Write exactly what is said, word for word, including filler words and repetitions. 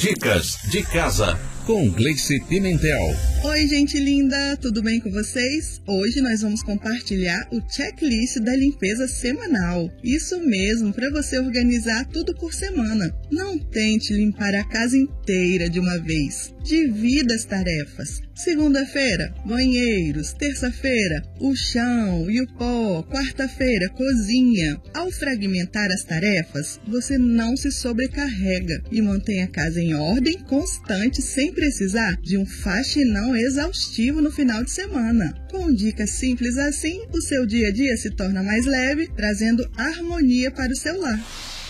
Dicas de casa com Gleice Pimentel. Oi, gente linda, tudo bem com vocês? Hoje nós vamos compartilhar o checklist da limpeza semanal. Isso mesmo, para você organizar tudo por semana. Não tente limpar a casa inteira de uma vez. Divida as tarefas. Segunda-feira, banheiros. Terça-feira, o chão e o pó. Quarta-feira, cozinha. Ao fragmentar as tarefas, você não se sobrecarrega e mantém a casa em ordem constante sem precisar de um faxinão exaustivo no final de semana. Com dicas simples assim, o seu dia a dia se torna mais leve, trazendo harmonia para o seu lar.